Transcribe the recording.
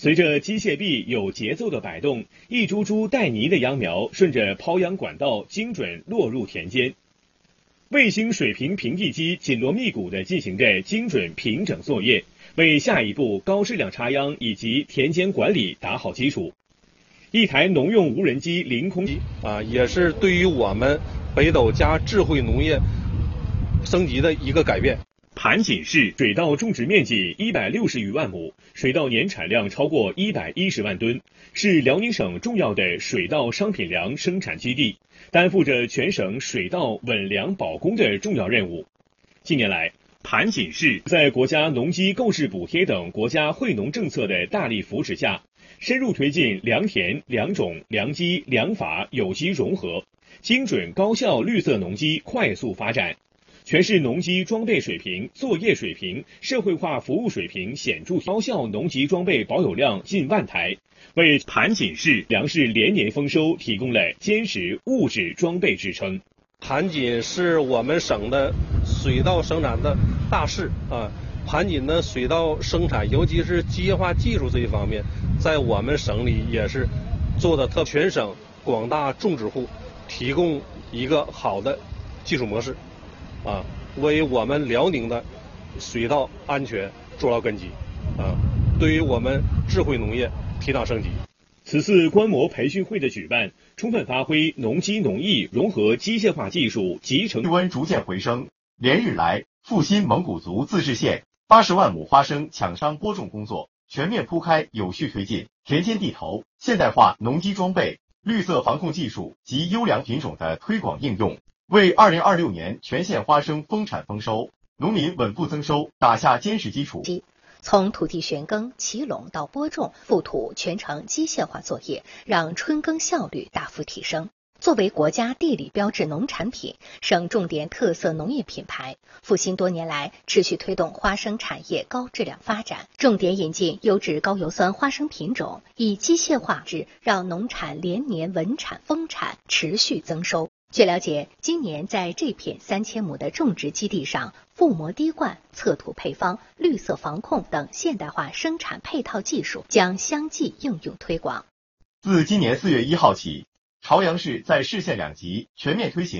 随着机械臂有节奏的摆动，一株株带泥的秧苗顺着抛秧管道精准落入田间。卫星水平平地机紧锣密鼓地进行着精准平整作业，为下一步高质量插秧以及田间管理打好基础。一台农用无人机凌空也是对于我们北斗加智慧农业升级的一个改变。 盘锦市水稻种植面积160余万亩，水稻年产量超过110万吨，是辽宁省重要的水稻商品粮生产基地，担负着全省水稻稳粮保供的重要任务。近年来，盘锦市在国家农机购置补贴等国家惠农政策的大力扶持下，深入推进良田、良种、良机、良法有机融合，精准高效绿色农机快速发展。全市农机装备水平、作业水平、社会化服务水平显著，高效农机装备保有量近万台，为盘锦市粮食连年丰收提供了坚实物质装备支撑。 盘锦是我们省的水稻生产的大市盘锦的水稻生产，尤其是机械化技术这一方面，在我们省里也是做的全省广大种植户提供一个好的技术模式。为我们辽宁的水稻安全做到根基对于我们智慧农业提档升级。 此次观摩培训会的举办，充分发挥农机农艺融合机械化技术集成。 气温逐渐回升，连日来，阜新蒙古族自治县80万亩花生抢商播种工作全面铺开有序推进，田间地头、现代化农机装备、绿色防控技术及优良品种的推广应用，为2026年全县花生丰产丰收、农民稳步增收打下坚实基础。 从土地旋耕、齐垄到播种、覆土全程机械化作业，让春耕效率大幅提升。作为国家地理标志农产品、省重点特色农业品牌，阜新多年来持续推动花生产业高质量发展，重点引进优质高油酸花生品种，以机械化让农产连年稳产丰产，持续增收。据了解，今年在这片3000亩的种植基地上，覆膜滴灌、测土配方、绿色防控等现代化生产配套技术将相继应用推广。 自今年4月1号起，朝阳市在市县2级全面推行